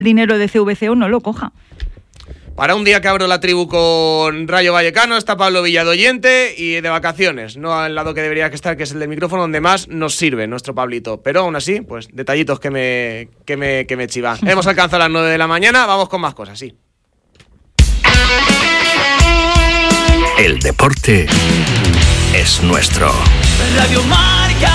dinero de CVC no lo coja. Para un día que abro la tribu con Rayo Vallecano, está Pablo Villadoyente y de vacaciones, no al lado que debería estar, que es el del micrófono donde más nos sirve nuestro Pablito. Pero aún así, pues detallitos que me chivan. Hemos alcanzado las 9 de la mañana, vamos con más cosas, sí. El deporte es nuestro. Radio Marca.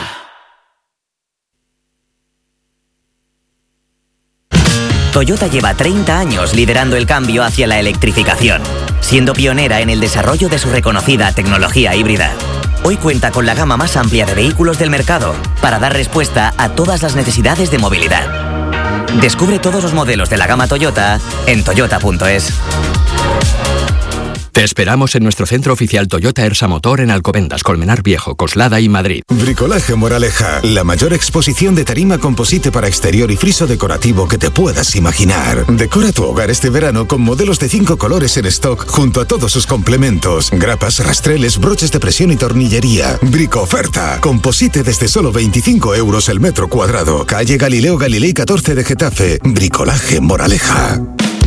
Toyota lleva 30 años liderando el cambio hacia la electrificación, siendo pionera en el desarrollo de su reconocida tecnología híbrida. Hoy cuenta con la gama más amplia de vehículos del mercado para dar respuesta a todas las necesidades de movilidad. Descubre todos los modelos de la gama Toyota en toyota.es. Te esperamos en nuestro centro oficial Toyota Ersa Motor en Alcobendas, Colmenar Viejo, Coslada y Madrid. Bricolaje Moraleja, la mayor exposición de tarima composite para exterior y friso decorativo que te puedas imaginar. Decora tu hogar este verano con modelos de 5 colores en stock junto a todos sus complementos, grapas, rastreles, broches de presión y tornillería. Brico oferta, composite desde solo 25 euros el metro cuadrado. Calle Galileo Galilei 14 de Getafe. Bricolaje Moraleja.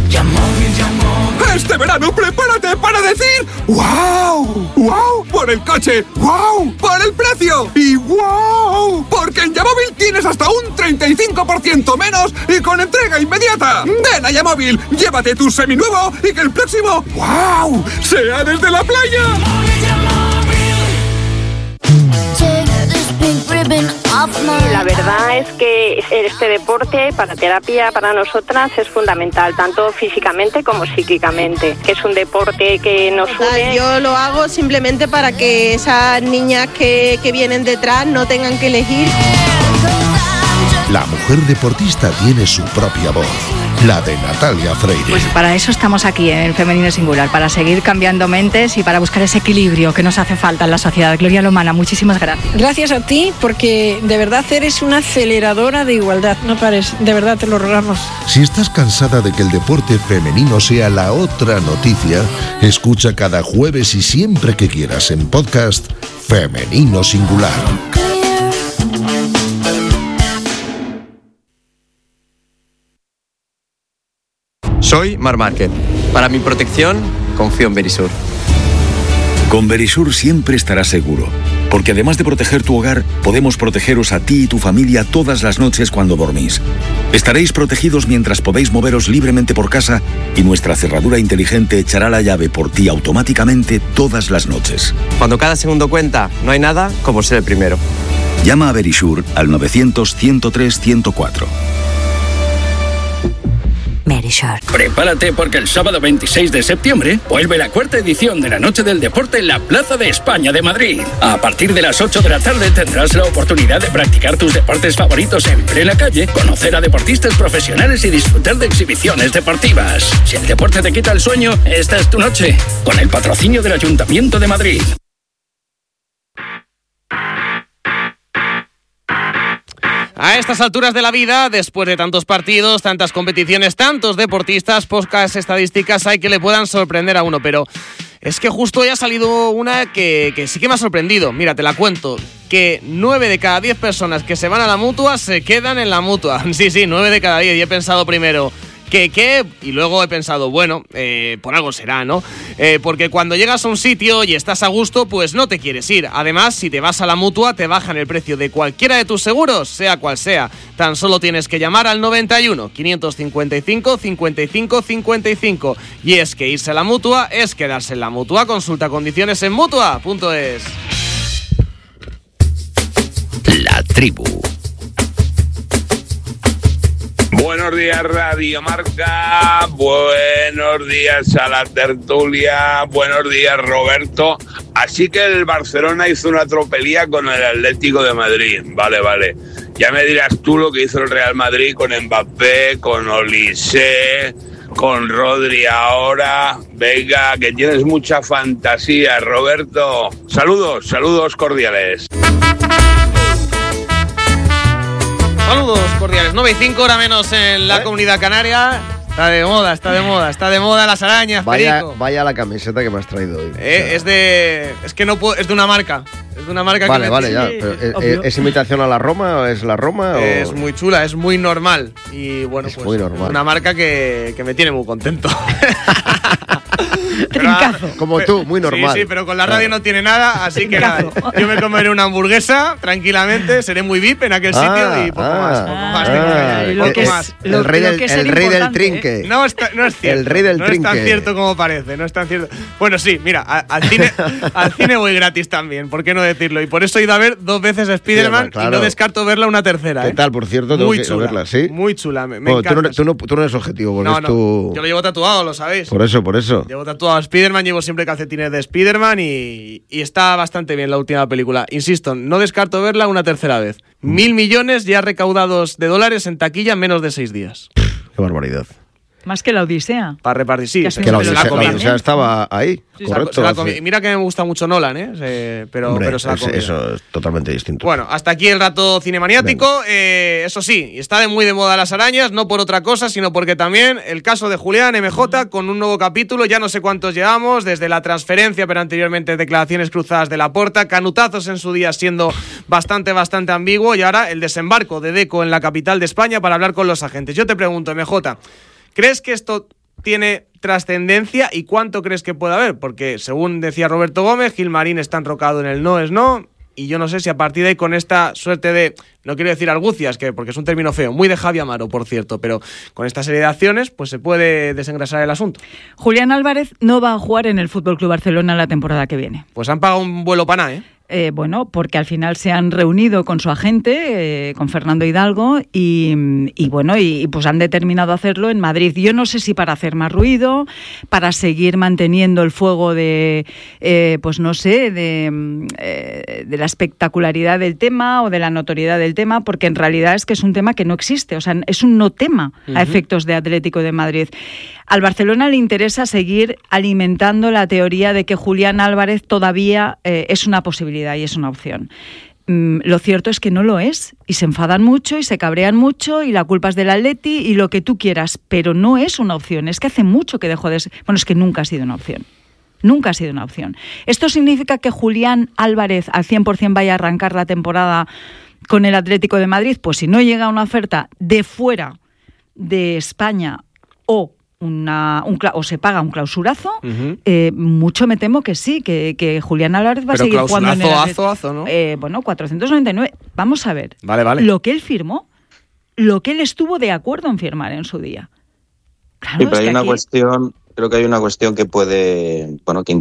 Este verano prepárate para decir ¡wow! ¡Wow! Por el coche, ¡wow! Por el precio y ¡wow! Porque en Yamóvil tienes hasta un 35% menos y con entrega inmediata. Ven a Yamóvil, llévate tu seminuevo y que el próximo ¡wow! sea desde la playa. La verdad es que este deporte para terapia para nosotras es fundamental, tanto físicamente como psíquicamente, que es un deporte que nos une. Yo lo hago simplemente para que esas niñas que vienen detrás no tengan que elegir. La mujer deportista tiene su propia voz, la de Natalia Freire. Pues para eso estamos aquí en el Femenino Singular, para seguir cambiando mentes y para buscar ese equilibrio que nos hace falta en la sociedad. Gloria Lomana, muchísimas gracias. Gracias a ti, porque de verdad eres una aceleradora de igualdad. No pares, de verdad te lo rogamos. Si estás cansada de que el deporte femenino sea la otra noticia, escucha cada jueves y siempre que quieras en podcast Femenino Singular. Soy Marc Márquez. Para mi protección, confío en Verisur. Con Verisur siempre estarás seguro, porque además de proteger tu hogar, podemos protegeros a ti y tu familia todas las noches cuando dormís. Estaréis protegidos mientras podéis moveros libremente por casa y nuestra cerradura inteligente echará la llave por ti automáticamente todas las noches. Cuando cada segundo cuenta, no hay nada como ser el primero. Llama a Verisur al 900-103-104. Prepárate porque el sábado 26 de septiembre vuelve la cuarta edición de la Noche del Deporte en la Plaza de España de Madrid. A partir de las 8 de la tarde tendrás la oportunidad de practicar tus deportes favoritos en plena calle, conocer a deportistas profesionales y disfrutar de exhibiciones deportivas. Si el deporte te quita el sueño, esta es tu noche, con el patrocinio del Ayuntamiento de Madrid. A estas alturas de la vida, después de tantos partidos, tantas competiciones, tantos deportistas, pocas estadísticas hay que le puedan sorprender a uno, pero es que justo hoy ha salido una que sí que me ha sorprendido. Mira, te la cuento, que 9 de cada 10 personas que se van a la Mutua se quedan en la Mutua. Sí, 9 de cada 10, y he pensado primero... ¿Qué? Y luego he pensado, bueno, por algo será, ¿no? Porque cuando llegas a un sitio y estás a gusto, pues no te quieres ir. Además, si te vas a la Mutua, te bajan el precio de cualquiera de tus seguros, sea cual sea. Tan solo tienes que llamar al 91 555 55 55. Y es que irse a la Mutua es quedarse en la Mutua. Consulta condiciones en Mutua.es. La tribu. Buenos días, Radio Marca. Buenos días a la tertulia. Buenos días, Roberto. Así que el Barcelona hizo una tropelía con el Atlético de Madrid. Vale. Ya me dirás tú lo que hizo el Real Madrid con Mbappé, con Olise, con Rodri ahora. Venga, que tienes mucha fantasía, Roberto. Saludos cordiales. Saludos cordiales. 9:05, hora menos en la Comunidad Canaria. Está de moda las arañas, Perico. Vaya la camiseta que me has traído hoy. Es de una marca. una marca Vale, ya. Pero ¿es imitación a la Roma? ¿Es la Roma? Es muy chula, es muy normal. Y bueno, es pues muy normal. Una marca que me tiene muy contento. Trincazo. Como tú, muy normal. Sí, pero con la radio no tiene nada, así que nada. Yo me comeré una hamburguesa tranquilamente, seré muy VIP en aquel sitio y poco más. El rey del trinque. No es cierto. El rey del trinque. No es tan cierto como parece, no es tan cierto. Bueno, sí, mira, al cine voy gratis también, ¿por qué no decirlo? Y por eso he ido a ver 2 veces Spider-Man y no descarto verla una tercera. ¿Qué tal, por cierto? Tengo que verla, ¿sí? Muy chula, me encanta. Tú no eres objetivo, porque es tu... Yo lo llevo tatuado, lo sabéis. Por eso. Llevo tatuado a Spider-Man, llevo siempre calcetines de Spider-Man y está bastante bien la última película. Insisto, no descarto verla una tercera vez. 1.000 millones ya recaudados de dólares en taquilla en menos de 6 días. Qué barbaridad. Más que la Odisea. Para repartir, sí. Que la Odisea estaba ahí, sí, correcto. Mira que me gusta mucho Nolan, pero se la comió. Eso es totalmente distinto. Bueno, hasta aquí el rato cinemaniático. Eso sí, está muy de moda las arañas, no por otra cosa, sino porque también el caso de Julián MJ con un nuevo capítulo, ya no sé cuántos llevamos, desde la transferencia, pero anteriormente declaraciones cruzadas de Laporta, canutazos en su día siendo bastante ambiguo, y ahora el desembarco de Deco en la capital de España para hablar con los agentes. Yo te pregunto, MJ, ¿crees que esto tiene trascendencia y cuánto crees que puede haber? Porque según decía Roberto Gómez, Gilmarín está enrocado en el no es no, y yo no sé si a partir de ahí con esta suerte de, no quiero decir argucias, porque es un término feo, muy de Javi Amaro, por cierto, pero con esta serie de acciones pues se puede desengrasar el asunto. Julián Álvarez no va a jugar en el Fútbol Club Barcelona la temporada que viene. Pues han pagado un vuelo para nada, ¿eh? Bueno, porque al final se han reunido con su agente, con Fernando Hidalgo, y pues han determinado hacerlo en Madrid. Yo no sé si para hacer más ruido, para seguir manteniendo el fuego de la espectacularidad del tema o de la notoriedad del tema, porque en realidad es que es un tema que no existe, o sea, es un no tema a efectos de Atlético de Madrid. Al Barcelona le interesa seguir alimentando la teoría de que Julián Álvarez todavía es una posibilidad y es una opción. Lo cierto es que no lo es, y se enfadan mucho y se cabrean mucho y la culpa es del Atleti y lo que tú quieras, pero no es una opción. Es que hace mucho que dejó de ser... Bueno, es que nunca ha sido una opción. Nunca ha sido una opción. ¿Esto significa que Julián Álvarez al 100% vaya a arrancar la temporada con el Atlético de Madrid? Pues si no llega una oferta de fuera de España o se paga un clausurazo, mucho me temo que sí, que Julián Álvarez va a seguir jugando en el Azo, ¿no? 499. Vamos a ver. Vale. Lo que él firmó, lo que él estuvo de acuerdo en firmar en su día. Claro, sí, pero hay una cuestión, creo que hay una cuestión que puede,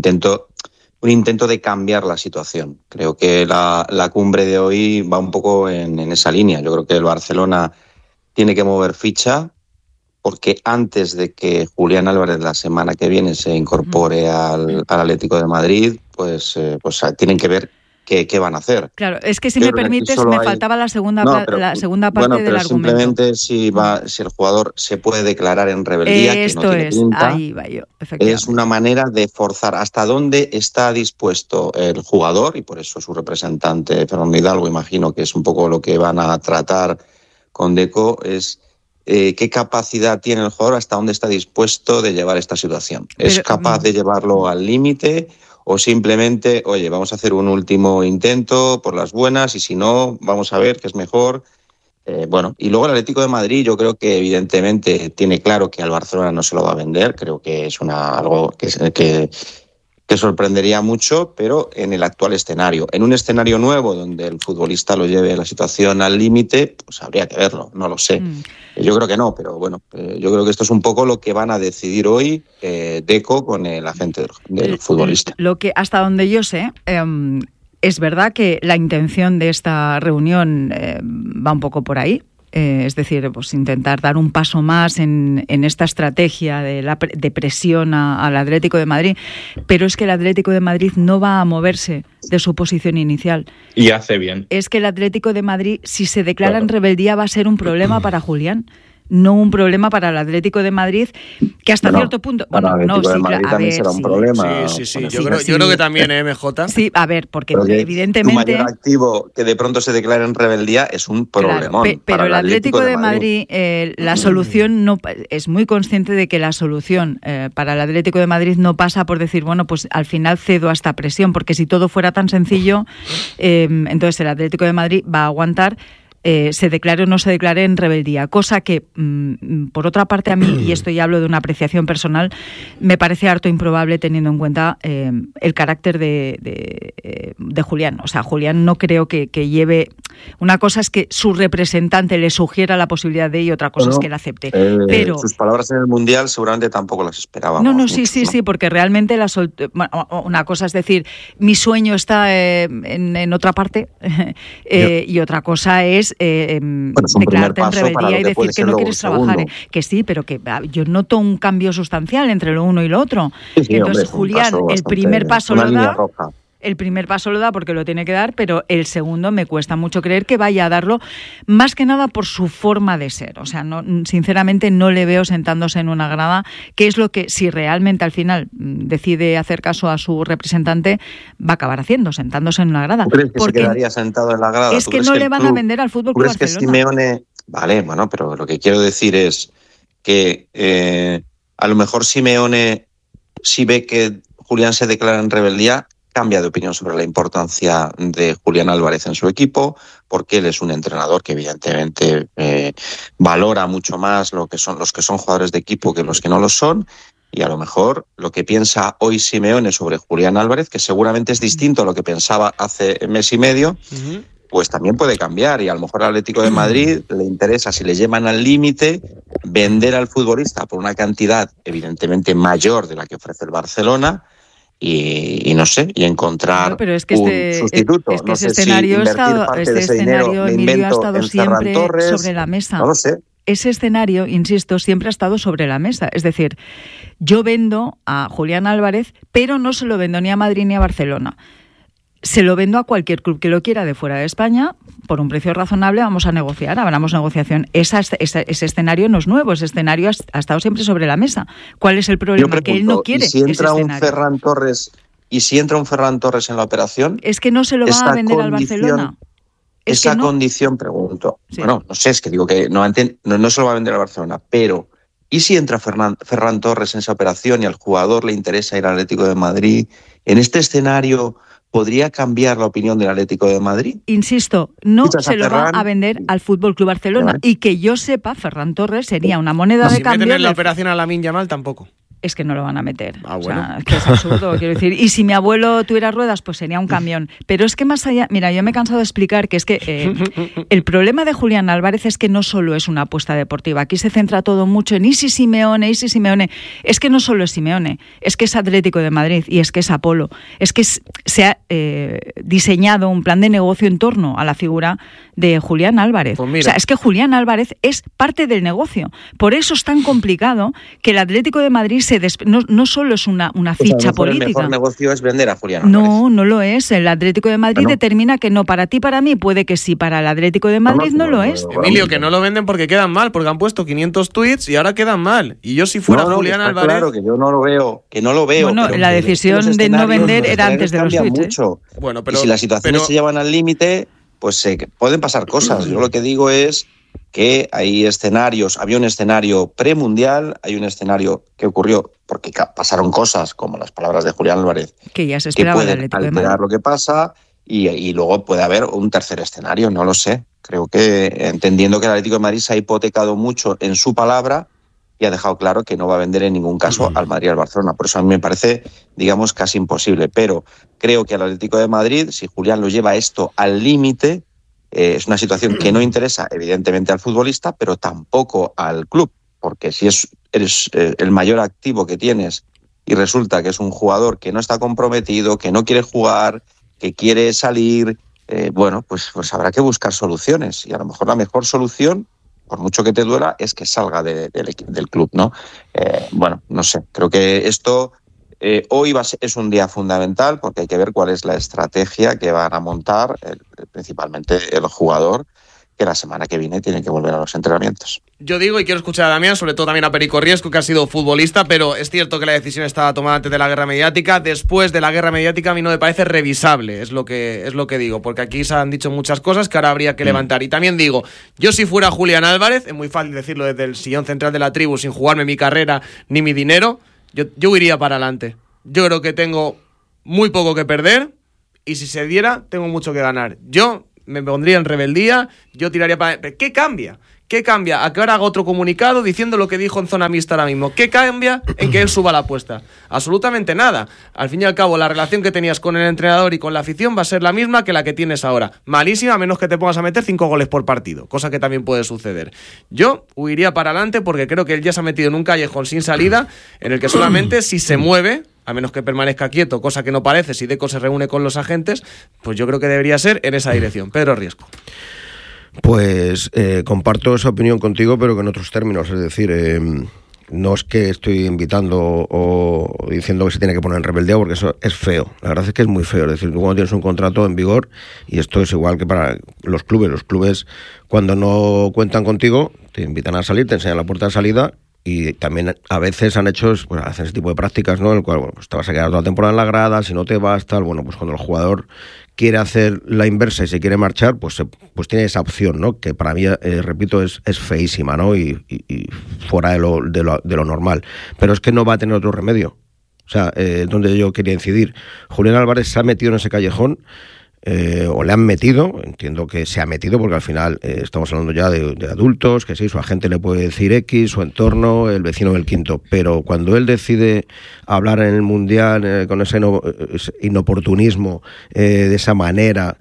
un intento de cambiar la situación. Creo que la cumbre de hoy va un poco en esa línea. Yo creo que el Barcelona tiene que mover ficha, porque antes de que Julián Álvarez la semana que viene se incorpore al Atlético de Madrid, pues tienen que ver qué van a hacer. Claro, es que si me permites, me faltaba la segunda parte del argumento. Simplemente si el jugador se puede declarar en rebeldía, esto que no tiene pinta, ahí va yo, efectivamente. Es una manera de forzar hasta dónde está dispuesto el jugador, y por eso su representante, Fernando Hidalgo, imagino que es un poco lo que van a tratar con Deco, es qué capacidad tiene el jugador, hasta dónde está dispuesto de llevar esta situación. ¿Es capaz de llevarlo al límite o simplemente, oye, vamos a hacer un último intento por las buenas y si no, vamos a ver qué es mejor? Y luego el Atlético de Madrid yo creo que evidentemente tiene claro que al Barcelona no se lo va a vender, creo que es algo que sorprendería mucho, pero en el actual escenario. En un escenario nuevo donde el futbolista lo lleve la situación al límite, pues habría que verlo, no lo sé. Yo creo que no, pero yo creo que esto es un poco lo que van a decidir hoy Deco con el agente del futbolista. Lo que, hasta donde yo sé, es verdad que la intención de esta reunión va un poco por ahí. Es decir, pues intentar dar un paso más en esta estrategia de presión al Atlético de Madrid, pero es que el Atlético de Madrid no va a moverse de su posición inicial. Y hace bien. Es que el Atlético de Madrid, si se declara en rebeldía, va a ser un problema para Julián. no un problema para el Atlético de Madrid, que hasta cierto punto... Bueno, no, sí, a ver, será un problema. Sí. Yo creo que también, MJ. Sí, a ver, porque evidentemente... Tu mayor activo que de pronto se declare en rebeldía es un problemón. Claro, pero el Atlético de Madrid, la solución no es muy consciente de que la solución para el Atlético de Madrid no pasa por decir, bueno, pues al final cedo a esta presión, porque si todo fuera tan sencillo, entonces el Atlético de Madrid va a aguantar, se declare o no se declare en rebeldía, cosa que por otra parte a mí, y esto ya hablo de una apreciación personal, me parece harto improbable teniendo en cuenta el carácter de Julián. O sea, Julián no creo que lleve... Una cosa es que su representante le sugiera la posibilidad de ello, otra cosa es que la acepte. Pero sus palabras en el Mundial seguramente tampoco las esperábamos. No, sí, porque realmente una cosa es decir, mi sueño está en otra parte, y otra cosa es declararte en rebeldía y decir que no quieres trabajar. Que sí, pero que yo noto un cambio sustancial entre lo uno y lo otro. Sí, entonces, hombre, Julián, el primer paso lo da. Roja. El primer paso lo da porque lo tiene que dar, pero el segundo me cuesta mucho creer que vaya a darlo, más que nada por su forma de ser. O sea, no, sinceramente no le veo sentándose en una grada, que es lo que, si realmente al final decide hacer caso a su representante, va a acabar haciendo, sentándose en una grada. ¿Tú crees que se quedaría sentado en la grada? Es que no le van a vender al Fútbol Club Barcelona. ¿Tú crees que Simeone... Vale, bueno, pero lo que quiero decir es que a lo mejor Simeone, si ve que Julián se declara en rebeldía, cambia de opinión sobre la importancia de Julián Álvarez en su equipo, porque él es un entrenador que evidentemente valora mucho más los que son jugadores de equipo que los que no lo son, y a lo mejor lo que piensa hoy Simeone sobre Julián Álvarez, que seguramente es distinto a lo que pensaba hace mes y medio, pues también puede cambiar, y a lo mejor al Atlético de Madrid le interesa, si le llevan al límite, vender al futbolista por una cantidad evidentemente mayor de la que ofrece el Barcelona, y no sé, y encontrar un sustituto. Es que ese escenario ha estado siempre sobre la mesa. No lo sé. Ese escenario, insisto, siempre ha estado sobre la mesa. Es decir, yo vendo a Julián Álvarez, pero no se lo vendo ni a Madrid ni a Barcelona. Se lo vendo a cualquier club que lo quiera de fuera de España, por un precio razonable, vamos a negociar, hablamos negociación. Ese escenario no es nuevo, ese escenario ha estado siempre sobre la mesa. ¿Cuál es el problema? Que él no quiere ¿y si entra un Ferran Torres en la operación? Es que no se lo va a vender al Barcelona. Esa condición, pregunto. Sí. Bueno, no sé, es que digo que no se lo va a vender al Barcelona, pero ¿y si entra Ferran Torres en esa operación y al jugador le interesa ir al Atlético de Madrid? En este escenario, ¿podría cambiar la opinión del Atlético de Madrid? Insisto, no se lo va a vender al Fútbol Club Barcelona. Y que yo sepa, Ferran Torres sería una moneda de cambio. Si meten en la operación a Lamine Yamal, tampoco. Es que no lo van a meter. Bueno. O sea, es que es absurdo, quiero decir. Y si mi abuelo tuviera ruedas, pues sería un camión. Pero es que más allá... Mira, yo me he cansado de explicar que es que el problema de Julián Álvarez es que no solo es una apuesta deportiva. Aquí se centra todo mucho en Simeone. Es que no solo es Simeone, es que es Atlético de Madrid y es que es Apolo. Es que se ha diseñado un plan de negocio en torno a la figura de Julián Álvarez. Pues o sea, es que Julián Álvarez es parte del negocio. Por eso es tan complicado que el Atlético de Madrid no solo es una ficha política. El mejor negocio es vender a Julián Álvarez. No lo es. El Atlético de Madrid determina que no, para ti, para mí, puede que sí, para el Atlético de Madrid no lo es. Emilio, que no lo venden porque quedan mal, porque han puesto 500 tweets y ahora quedan mal. Y yo si fuera Julián Álvarez... Claro, que yo no lo veo. Bueno, la decisión de no vender era antes de los tweets. Mucho. Bueno, pero, y si las situaciones se llevan al límite, pues pueden pasar cosas. Yo lo que digo es que hay escenarios, había un escenario premundial, hay un escenario que ocurrió porque pasaron cosas como las palabras de Julián Álvarez que ya se esperaba, que pueden alterar lo que pasa, y luego puede haber un tercer escenario, no lo sé. Creo que entendiendo que el Atlético de Madrid se ha hipotecado mucho en su palabra y ha dejado claro que no va a vender en ningún caso al Madrid y al Barcelona. Por eso a mí me parece, digamos, casi imposible. Pero creo que al Atlético de Madrid, si Julián lo lleva esto al límite, es una situación que no interesa evidentemente al futbolista, pero tampoco al club, porque si eres el mayor activo que tienes y resulta que es un jugador que no está comprometido, que no quiere jugar, que quiere salir, pues habrá que buscar soluciones, y a lo mejor la mejor solución, por mucho que te duela, es que salga del club, ¿no? No sé, creo que esto hoy es un día fundamental porque hay que ver cuál es la estrategia que van a montar, principalmente el jugador, que la semana que viene tiene que volver a los entrenamientos. Yo digo, y quiero escuchar a Damián, sobre todo también a Perico Riesco, que ha sido futbolista, pero es cierto que la decisión estaba tomada antes de la guerra mediática. Después de la guerra mediática a mí no me parece revisable, es lo que digo, porque aquí se han dicho muchas cosas que ahora habría que levantar. Y también digo, yo si fuera Julián Álvarez, es muy fácil decirlo desde el sillón central de la tribu sin jugarme mi carrera ni mi dinero, yo iría para adelante. Yo creo que tengo muy poco que perder y si se diera, tengo mucho que ganar. Yo me pondría en rebeldía, yo tiraría para... ¿Qué cambia? ¿Qué cambia? ¿A que ahora haga otro comunicado diciendo lo que dijo en zona mixta ahora mismo? ¿Qué cambia en que él suba la apuesta? Absolutamente nada. Al fin y al cabo, la relación que tenías con el entrenador y con la afición va a ser la misma que la que tienes ahora. Malísima, a menos que te pongas a meter 5 goles por partido, cosa que también puede suceder. Yo huiría para adelante porque creo que él ya se ha metido en un callejón sin salida en el que solamente si se mueve, a menos que permanezca quieto, cosa que no parece, si Deco se reúne con los agentes, pues yo creo que debería ser en esa dirección. Pedro Riesco. Pues comparto esa opinión contigo, pero que en otros términos, es decir, no es que estoy invitando o diciendo que se tiene que poner en rebeldía, porque eso es feo, la verdad es que es muy feo, es decir, tú cuando tienes un contrato en vigor, y esto es igual que para los clubes cuando no cuentan contigo, te invitan a salir, te enseñan la puerta de salida, y también a veces han hecho, pues, hacen ese tipo de prácticas, ¿no? En el cual, bueno, pues te vas a quedar toda la temporada en la grada, si no te vas, tal, bueno, pues cuando el jugador quiere hacer la inversa y se quiere marchar, pues tiene esa opción, ¿no? Que para mí, repito, es feísima, ¿no? Y fuera de lo normal. Pero es que no va a tener otro remedio. O sea, donde yo quería incidir. Julián Álvarez se ha metido en ese callejón, o le han metido, entiendo que se ha metido porque al final estamos hablando ya de adultos, que sí, su agente le puede decir X, su entorno, el vecino del quinto, pero cuando él decide hablar en el Mundial con ese inoportunismo, de esa manera,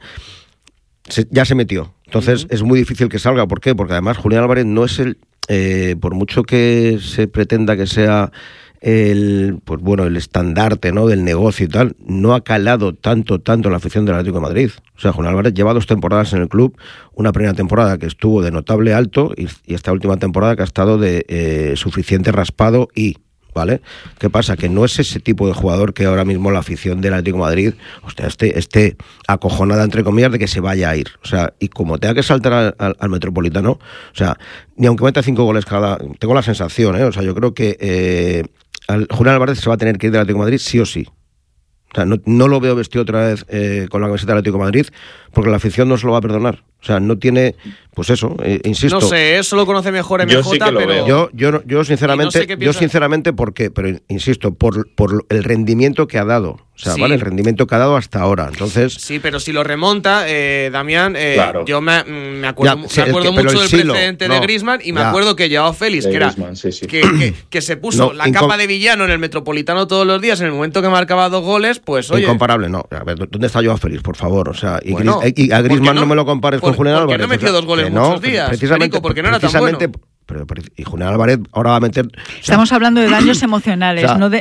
ya se metió. Entonces es muy difícil que salga. ¿Por qué? Porque además Julián Álvarez no es por mucho que se pretenda que sea el estandarte, ¿no?, del negocio y tal, no ha calado tanto en la afición del Atlético de Madrid. O sea, Julián Álvarez lleva 2 temporadas en el club, una primera temporada que estuvo de notable alto y esta última temporada que ha estado de suficiente raspado ¿vale? ¿Qué pasa? Que no es ese tipo de jugador que ahora mismo la afición del Atlético de Madrid, esté acojonada, entre comillas, de que se vaya a ir. O sea, y como tenga que saltar al Metropolitano, o sea, ni aunque meta 5 goles cada... Tengo la sensación, o sea, yo creo que Julián Álvarez se va a tener que ir del Atlético de Madrid sí o sí. O sea, no lo veo vestido otra vez con la camiseta del Atlético de Madrid, porque la afición no se lo va a perdonar. O sea, no tiene, pues eso, insisto. No sé, eso lo conoce mejor MJ, yo sí que lo pero... veo. Yo sinceramente, porque, pero insisto, por el rendimiento que ha dado. O sea, sí. ¿vale? El rendimiento que ha dado hasta ahora. Entonces... Sí, pero si lo remonta, Damián, claro. Yo me acuerdo mucho del precedente de Griezmann y me acuerdo que Joao Félix, que era que se puso la capa de villano en el Metropolitano todos los días en el momento que marcaba 2 goles, pues oye... Incomparable, no. A ver, ¿dónde está Joao Félix, por favor? O sea, y a Griezmann no me lo compares con Julián Álvarez. Porque no metió 2 goles muchos días, precisamente, porque no era tan bueno. Y Julián Álvarez ahora va a meter... Estamos hablando de daños emocionales, o sea, no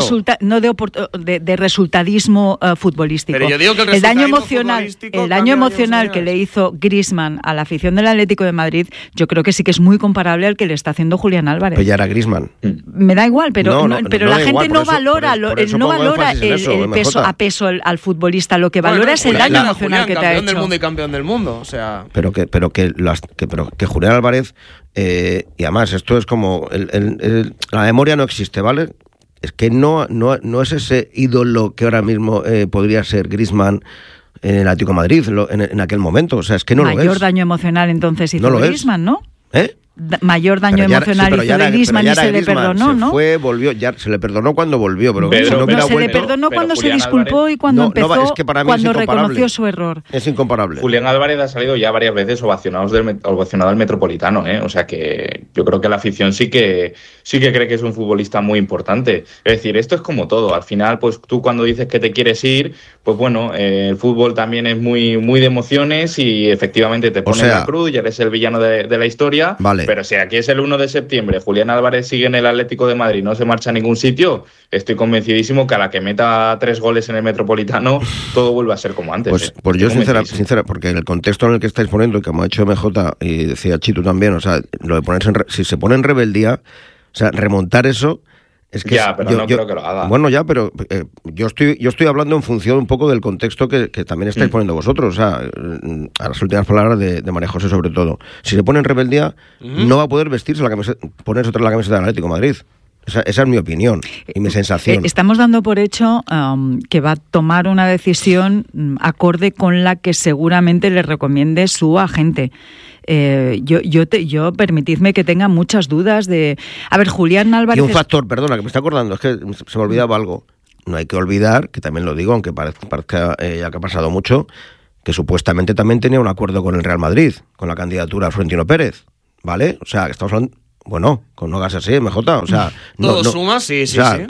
de resultadismo futbolístico. Pero yo digo que el daño emocional que le hizo Griezmann a la afición del Atlético de Madrid, yo creo que sí que es muy comparable al que le está haciendo Julián Álvarez. Pues ya era Griezmann. Me da igual, pero la gente igual, no valora el peso al futbolista, lo que valora es el daño emocional que te ha hecho. Campeón del mundo y campeón del mundo, o sea... Pero que Julián Álvarez... y además esto es como la memoria no existe, ¿vale? Es que no es ese ídolo que ahora mismo podría ser Griezmann en el Atlético de Madrid en aquel momento, o sea, es que no lo es. Mayor daño emocional entonces hizo Griezmann, ¿no? Mayor daño emocional hizo de Griezmann y se le perdonó, ¿no? Se le perdonó cuando volvió, pero se le perdonó cuando se disculpó y cuando empezó, cuando reconoció su error. Es incomparable. Julián Álvarez ha salido ya varias veces ovacionado al Metropolitano, o sea que yo creo que la afición sí que cree que es un futbolista muy importante. Es decir, esto es como todo. Al final, pues tú cuando dices que te quieres ir, pues bueno, el fútbol también es muy, muy de emociones y efectivamente te pones la cruz y eres el villano de la historia. Vale. Pero si aquí es el 1 de septiembre, Julián Álvarez sigue en el Atlético de Madrid, no se marcha a ningún sitio, estoy convencidísimo que a la que meta 3 goles en el Metropolitano, todo vuelve a ser como antes. Pues yo sincera, porque en el contexto en el que estáis poniendo, y como ha hecho MJ y decía Chito también, o sea, lo de ponerse si se pone en rebeldía, o sea, remontar eso Es que ya, pero no creo que lo haga. Bueno, ya, pero yo estoy hablando en función un poco del contexto que también estáis poniendo vosotros. O sea, a las últimas palabras de María José, sobre todo. Si se pone en rebeldía, no va a poder vestirse ponerse otra la camiseta del Atlético de Madrid. Esa es mi opinión y mi sensación. Estamos dando por hecho que va a tomar una decisión acorde con la que seguramente le recomiende su agente. Yo permitidme que tenga muchas dudas de... A ver, Julián Álvarez... Y un factor, perdona, que me está acordando, es que se me olvidaba algo. No hay que olvidar, que también lo digo, aunque parezca ya que ha pasado mucho, que supuestamente también tenía un acuerdo con el Real Madrid, con la candidatura a Florentino Pérez, ¿vale? O sea, que estamos hablando... Bueno, no hagas así, MJ, o sea... Todo suma, sí.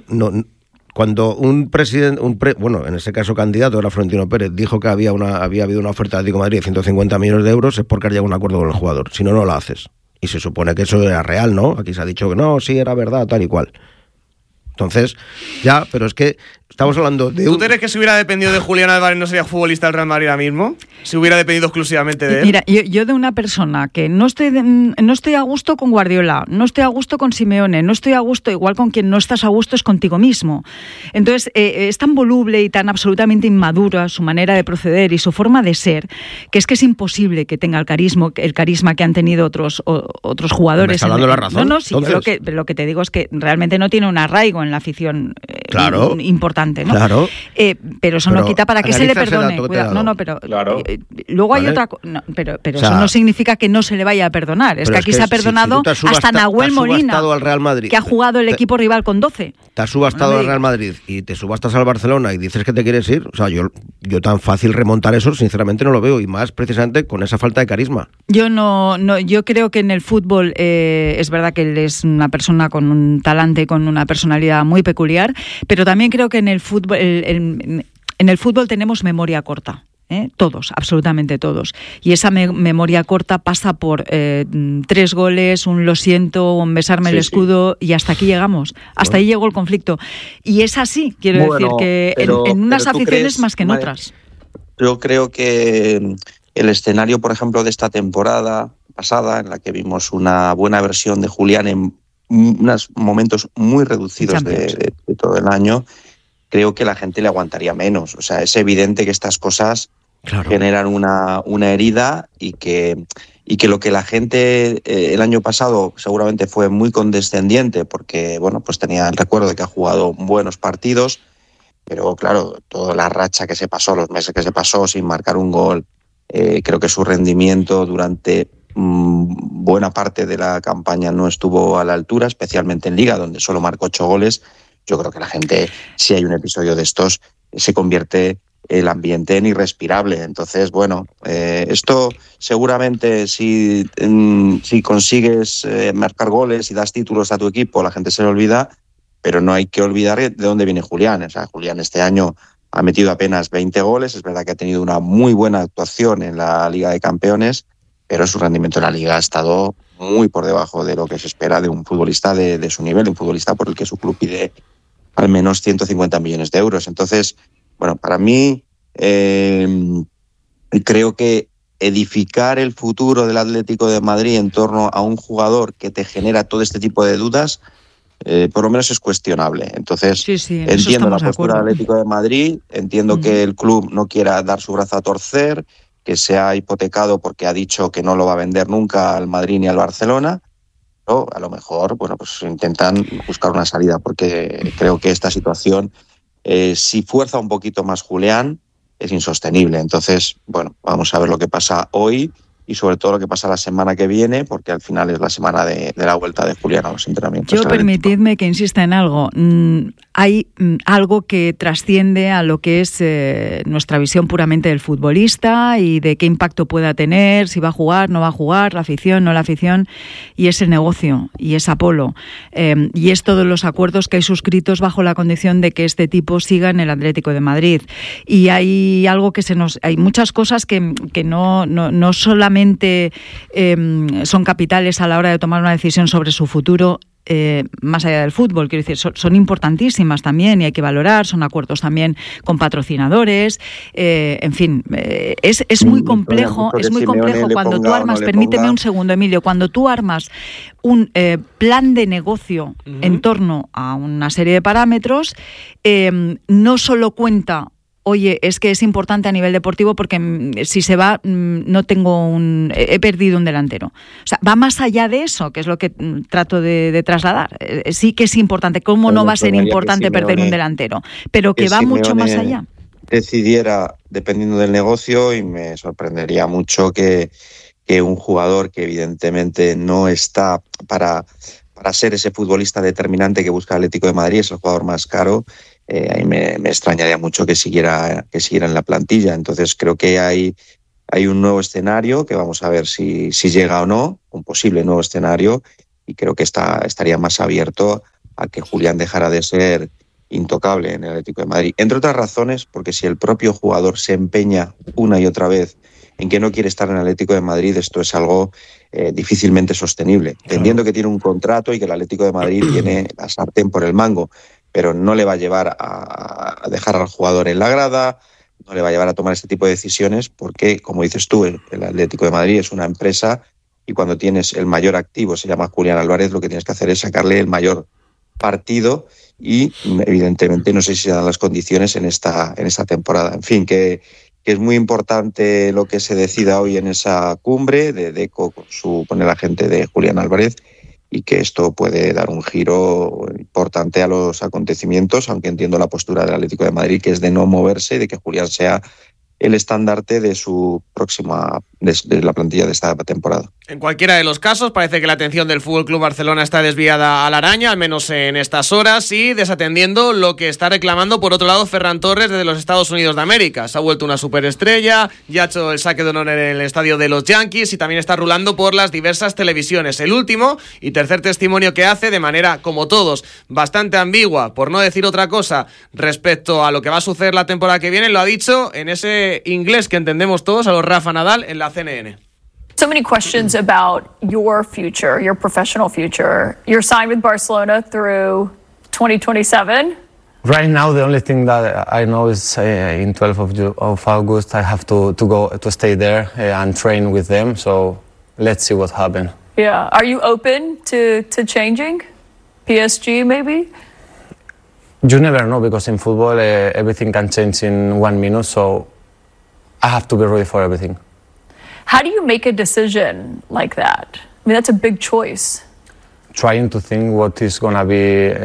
Cuando un presidente, bueno, en ese caso candidato era Florentino Pérez, dijo que había habido una oferta de Atlético de Madrid de 150 millones de euros, es porque ha llegado a un acuerdo con el jugador. Si no, no lo haces. Y se supone que eso era real, ¿no? Aquí se ha dicho que no, sí, era verdad, tal y cual. Entonces, ya, pero es que estamos hablando de... ¿Tú crees que si hubiera dependido de Julián Álvarez no sería futbolista del Real Madrid ahora mismo? Si hubiera dependido exclusivamente de él. Mira, yo de una persona que no estoy a gusto con Guardiola, no estoy a gusto con Simeone, no estoy a gusto, igual con quien no estás a gusto es contigo mismo. Entonces, es tan voluble y tan absolutamente inmadura su manera de proceder y su forma de ser, que es imposible que tenga el carisma que han tenido otros jugadores. ¿Me está dando la razón? No, sí, yo lo que te digo es que realmente no tiene un arraigo en la afición importante, ¿no? Claro. Pero eso no quita para que se le perdone. Pero claro. Luego hay otra cosa. No, pero o sea, eso no significa que no se le vaya a perdonar. Es que aquí se ha perdonado hasta Nahuel Molina, al Real Madrid, que ha jugado el equipo rival con 12. Te has subastado al Real Madrid y te subastas al Barcelona y dices que te quieres ir. O sea, yo tan fácil remontar eso, sinceramente no lo veo. Y más precisamente con esa falta de carisma. Yo creo que en el fútbol es verdad que él es una persona con un talante, con una personalidad muy peculiar, pero también creo que en el fútbol tenemos memoria corta. Todos, absolutamente todos. Y esa memoria corta pasa por 3 goles, un lo siento, un besarme el escudo, y hasta aquí llegamos. Hasta ahí llegó el conflicto. Y es así, quiero decir, que en unas aficiones más que en otras. Yo creo que el escenario, por ejemplo, de esta temporada pasada, en la que vimos una buena versión de Julián en unos momentos muy reducidos de todo el año, creo que la gente le aguantaría menos. O sea, es evidente que estas cosas generan una herida y que lo que la gente el año pasado seguramente fue muy condescendiente porque, bueno, pues tenía el recuerdo de que ha jugado buenos partidos, pero claro, toda la racha que se pasó, los meses que se pasó sin marcar un gol, creo que su rendimiento durante buena parte de la campaña no estuvo a la altura, especialmente en Liga, donde solo marcó 8 goles. Yo creo que la gente, si hay un episodio de estos, se convierte el ambiente en irrespirable. Entonces, bueno, esto seguramente si consigues marcar goles y das títulos a tu equipo, la gente se le olvida, pero no hay que olvidar de dónde viene Julián. O sea, Julián este año ha metido apenas 20 goles, es verdad que ha tenido una muy buena actuación en la Liga de Campeones, pero su rendimiento en la Liga ha estado muy por debajo de lo que se espera de un futbolista de su nivel, de un futbolista por el que su club pide al menos 150 millones de euros. Entonces, bueno, para mí creo que edificar el futuro del Atlético de Madrid en torno a un jugador que te genera todo este tipo de dudas, por lo menos es cuestionable. Entonces, entiendo la postura del Atlético de Madrid, entiendo que el club no quiera dar su brazo a torcer, que se ha hipotecado porque ha dicho que no lo va a vender nunca al Madrid ni al Barcelona, pero a lo mejor, bueno, pues intentan buscar una salida, porque creo que esta situación, si fuerza un poquito más Julián, es insostenible. Entonces, bueno, vamos a ver lo que pasa hoy y sobre todo lo que pasa la semana que viene, porque al final es la semana de la vuelta de Julián a los entrenamientos. Yo permitidme que insista en algo. Hay algo que trasciende a lo que es nuestra visión puramente del futbolista y de qué impacto pueda tener, si va a jugar, no va a jugar, la afición, no la afición, y es el negocio, y es Apolo. Y es todos los acuerdos que hay suscritos bajo la condición de que este tipo siga en el Atlético de Madrid. Y hay algo que hay muchas cosas que no solamente son capitales a la hora de tomar una decisión sobre su futuro. más allá del fútbol, quiero decir, son importantísimas también y hay que valorar, son acuerdos también con patrocinadores, en fin, es muy complejo, cuando tú armas, permíteme un segundo, Emilio, cuando tú armas un plan de negocio en torno a una serie de parámetros, no solo cuenta, oye, es que es importante a nivel deportivo porque si se va he perdido un delantero. O sea, va más allá de eso, que es lo que trato de trasladar. Sí que es importante. ¿Cómo no va a ser importante perder un delantero? Pero que va mucho más allá. Decidiera dependiendo del negocio, y me sorprendería mucho que un jugador que evidentemente no está para ser ese futbolista determinante que busca el Atlético de Madrid, es el jugador más caro. Ahí me extrañaría mucho que siguiera en la plantilla. Entonces creo que hay un nuevo escenario que vamos a ver si llega o no, un posible nuevo escenario, y creo que estaría más abierto a que Julián dejara de ser intocable en el Atlético de Madrid. Entre otras razones, porque si el propio jugador se empeña una y otra vez en que no quiere estar en el Atlético de Madrid, esto es algo difícilmente sostenible. Entendiendo que tiene un contrato y que el Atlético de Madrid tiene la sartén por el mango, pero no le va a llevar a dejar al jugador en la grada, no le va a llevar a tomar este tipo de decisiones, porque, como dices tú, el Atlético de Madrid es una empresa y cuando tienes el mayor activo, se llama Julián Álvarez, lo que tienes que hacer es sacarle el mayor partido y, evidentemente, no sé si se dan las condiciones en esta temporada. En fin, que es muy importante lo que se decida hoy en esa cumbre de Deco con el agente de Julián Álvarez, y que esto puede dar un giro importante a los acontecimientos, aunque entiendo la postura del Atlético de Madrid, que es de no moverse y de que Julián sea el estandarte de su próxima, de la plantilla de esta temporada. En cualquiera de los casos, parece que la atención del FC Barcelona está desviada a la araña, al menos en estas horas, y desatendiendo lo que está reclamando, por otro lado, Ferran Torres desde los Estados Unidos de América. Se ha vuelto una superestrella, ya ha hecho el saque de honor en el estadio de los Yankees y también está rulando por las diversas televisiones. El último y tercer testimonio que hace, de manera, como todos, bastante ambigua, por no decir otra cosa, respecto a lo que va a suceder la temporada que viene, lo ha dicho en ese inglés que entendemos todos, a los Rafa Nadal, en la CNN. So many questions about your future, your professional future. You're signed with Barcelona through 2027. Right now, the only thing that I know is in 12th of August, I have to stay there and train with them. So let's see what happens. Yeah. Are you open to changing? PSG, maybe? You never know, because in football, everything can change in 1 minute. So I have to be ready for everything. How do you make a decision like that? I mean, that's a big choice. Trying to think what is going to be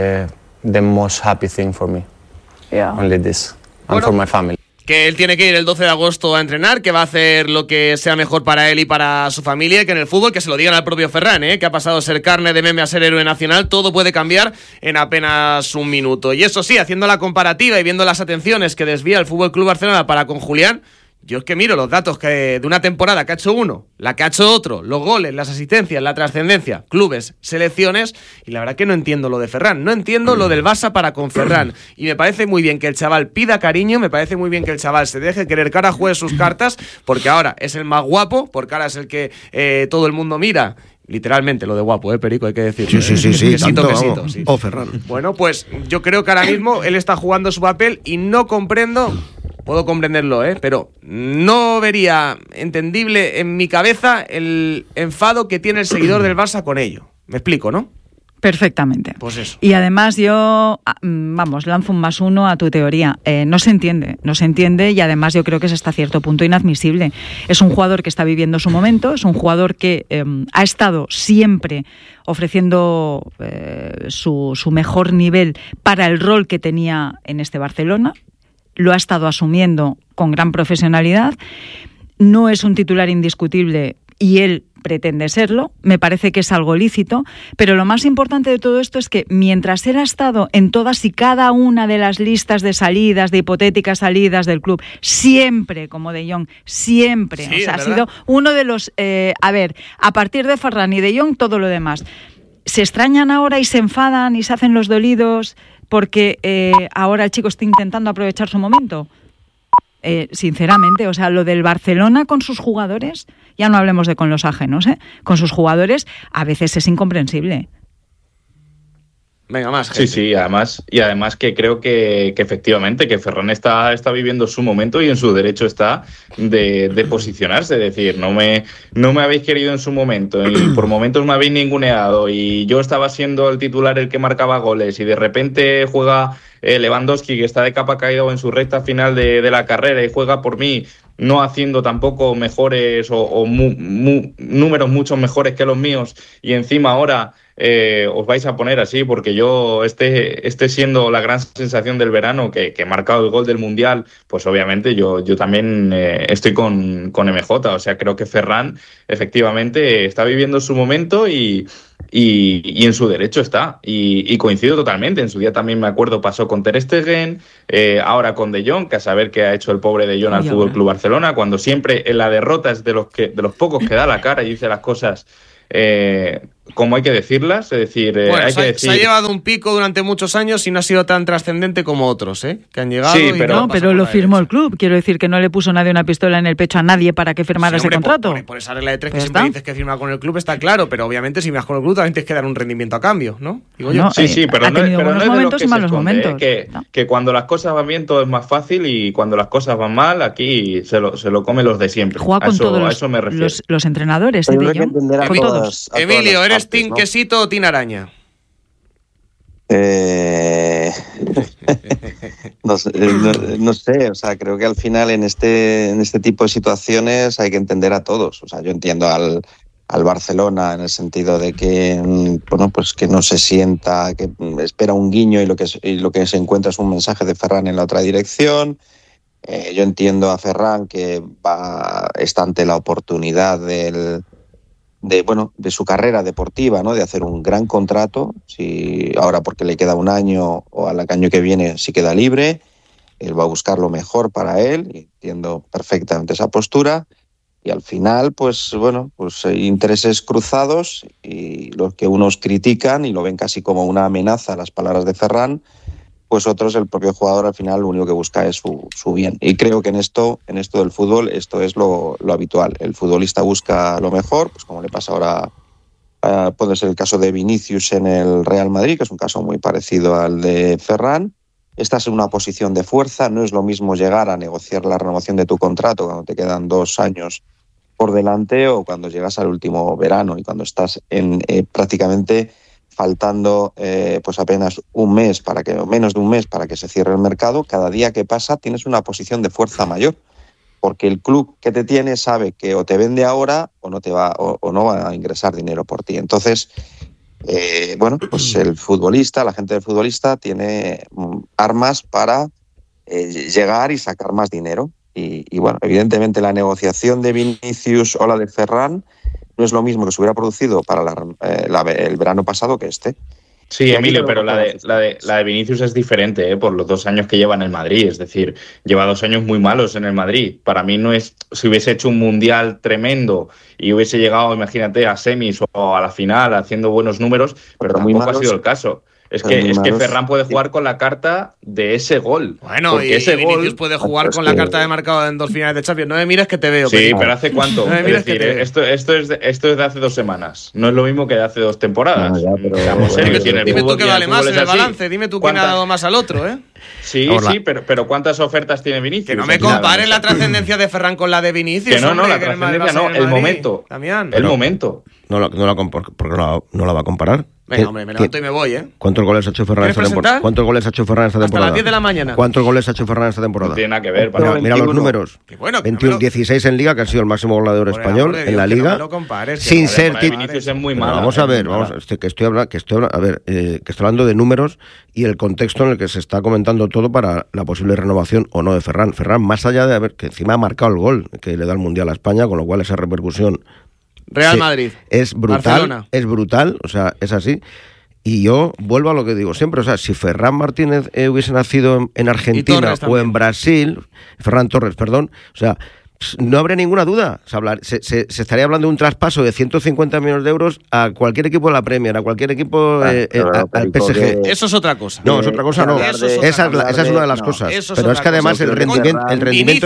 the most happy thing for me. Yeah. Only this. And for my family. Que él tiene que ir el 12 de agosto a entrenar, que va a hacer lo que sea mejor para él y para su familia, que en el fútbol, que se lo digan al propio Ferran, que ha pasado a ser carne de meme a ser héroe nacional, todo puede cambiar en apenas un minuto. Y eso sí, haciendo la comparativa y viendo las atenciones que desvía el FC Barcelona para con Julián, yo es que miro los datos de una temporada que ha hecho uno, la que ha hecho otro, los goles, las asistencias, la trascendencia, clubes, selecciones, y la verdad que no entiendo lo de Ferran, no entiendo lo del Barça para con Ferran, y me parece muy bien que el chaval pida cariño, me parece muy bien que el chaval se deje querer, que ahora juegue sus cartas, porque ahora es el más guapo, porque ahora es el que todo el mundo mira. Literalmente lo de guapo, Perico, hay que decirlo. Sí, quesito, tanto, quesito, sí. Ferran. Bueno, pues yo creo que ahora mismo él está jugando su papel y no comprendo, puedo comprenderlo, pero no vería entendible en mi cabeza el enfado que tiene el seguidor del Barça con ello. Me explico, ¿no? Perfectamente. Pues eso. Y además yo, lanzo un +1 a tu teoría. No se entiende y además yo creo que es hasta cierto punto inadmisible. Es un jugador que está viviendo su momento, es un jugador que ha estado siempre ofreciendo su mejor nivel para el rol que tenía en este Barcelona. Lo ha estado asumiendo con gran profesionalidad. No es un titular indiscutible y él pretende serlo, me parece que es algo lícito, pero lo más importante de todo esto es que mientras él ha estado en todas y cada una de las listas de salidas, de hipotéticas salidas del club, siempre, como De Jong, siempre, sí, ha sido uno de los, a partir de Ferran y De Jong, todo lo demás. Se extrañan ahora y se enfadan y se hacen los dolidos porque ahora el chico está intentando aprovechar su momento. Sinceramente, lo del Barcelona con sus jugadores, ya no hablemos de con los ajenos, con sus jugadores a veces es incomprensible. Venga, más gente. Sí, además que creo que efectivamente que Ferran está viviendo su momento y en su derecho está de posicionarse, es decir, no me habéis querido en su momento y por momentos me habéis ninguneado y yo estaba siendo el titular el que marcaba goles y de repente juega Lewandowski, que está de capa caída en su recta final de la carrera y juega por mí, no haciendo tampoco mejores o números mucho mejores que los míos y encima ahora os vais a poner así porque yo esté siendo la gran sensación del verano que he marcado el gol del Mundial, pues obviamente yo también estoy con MJ, o sea, creo que Ferran efectivamente está viviendo su momento y en su derecho está, y coincido totalmente. En su día también me acuerdo pasó con Ter Stegen, ahora con De Jong, que a saber qué ha hecho el pobre De Jong al Fútbol Club Barcelona, cuando siempre en la derrota es de los pocos que da la cara y dice las cosas como hay que decirlas, es decir, bueno, se ha llevado un pico durante muchos años y no ha sido tan trascendente como otros, que han llegado. Sí, pero lo firmó el club. Quiero decir que no le puso nadie una pistola en el pecho a nadie para que firmara ese contrato. Por esa regla de 3 que siempre dices que firma con el club está claro, pero obviamente si vas con el club también tienes que dar un rendimiento a cambio, ¿no? Digo yo. Sí, pero no es buenos momentos y malos momentos. Que cuando las cosas van bien todo es más fácil y cuando las cosas van mal aquí se lo comen los de siempre. Juega con todos los entrenadores, con todos. Emilio, ¿eres team quesito o team araña? No sé, o sea, creo que al final en este tipo de situaciones hay que entender a todos. O sea, yo entiendo al Barcelona en el sentido de que, bueno, pues que no se sienta, que espera un guiño y lo que se encuentra es un mensaje de Ferran en la otra dirección. Yo entiendo a Ferran que está ante la oportunidad de su carrera deportiva, ¿no? De hacer un gran contrato, si ahora porque le queda un año o al año que viene si queda libre, él va a buscar lo mejor para él, y entiendo perfectamente esa postura, y al final, pues hay intereses cruzados y los que unos critican y lo ven casi como una amenaza las palabras de Ferran, pues otros, el propio jugador al final lo único que busca es su bien. Y creo que en esto del fútbol, esto es lo habitual. El futbolista busca lo mejor, pues como le pasa ahora, puede ser el caso de Vinicius en el Real Madrid, que es un caso muy parecido al de Ferran. Estás en una posición de fuerza, no es lo mismo llegar a negociar la renovación de tu contrato cuando te quedan 2 años por delante o cuando llegas al último verano y cuando estás prácticamente faltando pues apenas menos de un mes para que se cierre el mercado. Cada día que pasa tienes una posición de fuerza mayor, porque el club que te tiene sabe que o te vende ahora o no va a ingresar dinero por ti. Entonces, pues la gente del futbolista tiene armas para llegar y sacar más dinero. Y bueno, evidentemente la negociación de Vinicius o la de Ferran no es lo mismo que se hubiera producido para el verano pasado que este. Sí, Emilio, pero la de Vinicius es diferente, por los 2 años que lleva en el Madrid. Es decir, lleva 2 años muy malos en el Madrid. Para mí no es, si hubiese hecho un mundial tremendo y hubiese llegado, imagínate, a semis o a la final haciendo buenos números, pero tampoco ha sido el caso. Es que Ferran puede jugar con la carta de ese gol. Bueno, y Vinicius puede jugar con la carta de marcado en 2 finales de Champions. No me mires que te veo. Sí, pero ¿hace cuánto? No me mires, es decir, esto es de hace 2 semanas. No es lo mismo que de hace 2 temporadas. Dime tú qué vale más en el balance. Dime tú quién ha dado más al otro, ¿eh? Sí, pero ¿cuántas ofertas tiene Vinicius? Que no me compares la trascendencia de Ferran con la de Vinicius. Que no, la trascendencia no, el momento. Damián. El momento. No la va a comparar. Venga, hombre, me levanto y me voy, ¿eh? ¿Cuántos goles ha hecho Ferran esta temporada? ¿Cuántos goles ha hecho Ferran esta temporada? Hasta las 10 de la mañana. ¿Cuántos goles ha hecho Ferran esta temporada? No tiene nada que ver. Mira los números. 16 en Liga, que ha sido el máximo goleador español en la Liga. Sin ser Vinicius es muy malo. Vamos a ver, que estoy hablando de números y el contexto en el que se está comentando todo para la posible renovación o no de Ferran. Ferran, más allá de que encima ha marcado el gol que le da el Mundial a España, con lo cual esa repercusión Real Madrid. Es brutal, Barcelona. Es brutal, o sea, es así. Y yo vuelvo a lo que digo siempre, o sea, si Ferran Martínez hubiese nacido en Argentina o en Brasil, Ferran Torres, perdón, o sea, no habría ninguna duda. Se estaría hablando de un traspaso de 150 millones de euros a cualquier equipo de la Premier, a cualquier equipo al PSG. Eso es otra cosa. No, es otra cosa, no. Esa es una de las cosas. Pero es que además el rendimiento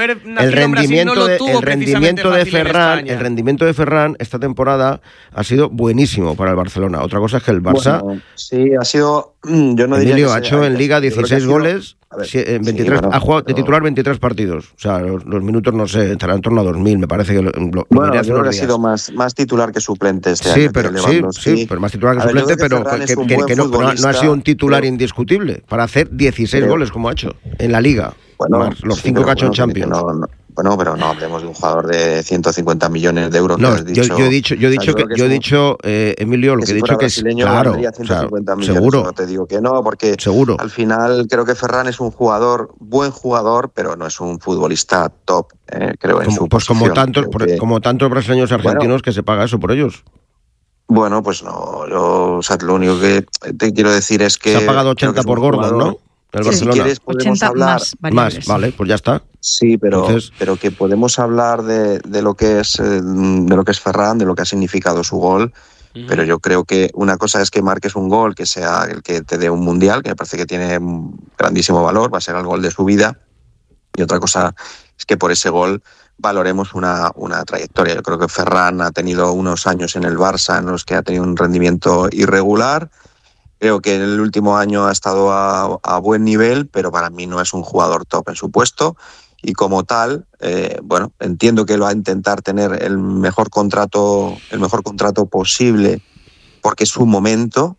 de Ferran esta temporada ha sido buenísimo para el Barcelona. Otra cosa es que el Barça... Bueno, sí, ha sido... Yo no diría Emilio ha hecho en Liga 16 goles, en 23, ha jugado de titular 23 partidos. O sea, los minutos, no sé, estará en torno a 2.000, me parece que yo creo que ha sido más titular que suplente este año. Pero más titular que suplente, pero que no ha sido un titular indiscutible para hacer 16 goles como ha hecho en la Liga. Bueno, los 5 que ha hecho en Champions. Bueno, pero no hablemos de un jugador de 150 millones de euros. No, yo he dicho, Emilio, lo que he dicho que es claro, 150 millones, seguro. No te digo que no, porque al final creo que Ferran es un buen jugador, pero no es un futbolista top, creo, en su posición. Como tantos brasileños argentinos que se paga eso por ellos. Bueno, pues no, lo único que te quiero decir es que... Se ha pagado 80 por Gordon, ¿no? El Barcelona. Si quieres podemos hablar más, vale, pues ya está. Sí, pero que podemos hablar de lo que es Ferran, de lo que ha significado su gol. Pero yo creo que una cosa es que marques un gol que sea el que te dé un mundial, que me parece que tiene un grandísimo valor, va a ser el gol de su vida. Y otra cosa es que por ese gol valoremos una trayectoria. Yo creo que Ferran ha tenido unos años en el Barça en los que ha tenido un rendimiento irregular. Creo que en el último año ha estado a buen nivel, pero para mí no es un jugador top en su puesto. Y como tal, entiendo que va a intentar tener el mejor contrato posible, porque es su momento,